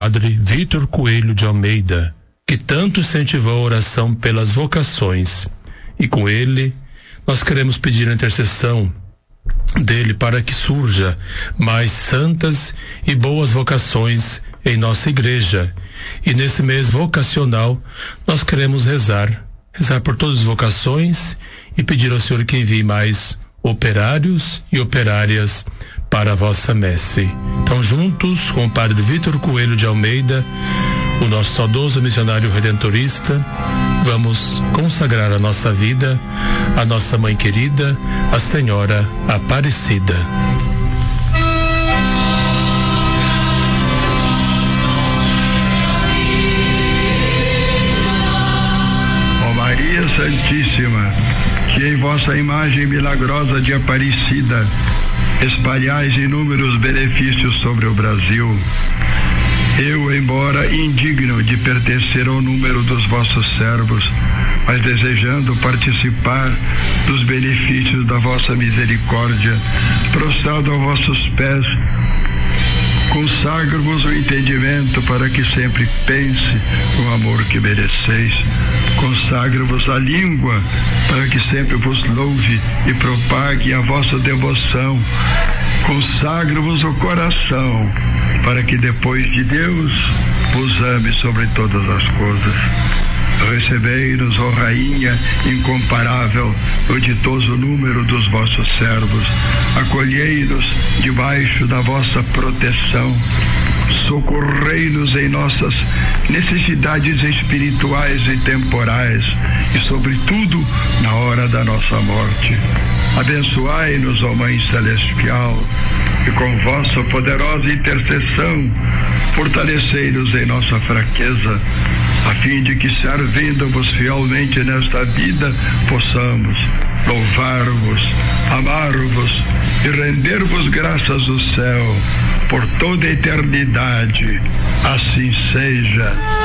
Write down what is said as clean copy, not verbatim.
Padre Vitor Coelho de Almeida, que tanto incentivou a oração pelas vocações. E com ele, nós queremos pedir a intercessão dele para que surja mais santas e boas vocações em nossa igreja. E nesse mês vocacional, nós queremos rezar por todas as vocações e pedir ao Senhor que envie mais operários e operárias para a vossa messe. Então, juntos com o Padre Vitor Coelho de Almeida, o nosso saudoso missionário redentorista, vamos consagrar a nossa vida à nossa mãe querida, a Senhora Aparecida. Ó Maria Santíssima, que em vossa imagem milagrosa de Aparecida espalhais inúmeros benefícios sobre o Brasil, eu, embora indigno de pertencer ao número dos vossos servos, mas desejando participar dos benefícios da vossa misericórdia, prostrado aos vossos pés, consagro-vos o entendimento para que sempre pense o amor que mereceis. Consagro-vos a língua para que sempre vos louve e propague a vossa devoção. Consagro-vos o coração para que depois de Deus vos ame sobre todas as coisas. Recebei-nos, ó Rainha incomparável, o ditoso número dos vossos servos. Acolhei-nos debaixo da vossa proteção. Socorrei-nos em nossas necessidades espirituais e temporais e, sobretudo, na hora da nossa morte. Abençoai-nos, ó Mãe Celestial, e com vossa poderosa intercessão fortalecei-nos em nossa fraqueza, a fim de que, servindo-vos fielmente nesta vida, possamos louvar-vos, amar-vos e render-vos graças do céu por toda a eternidade. Assim seja.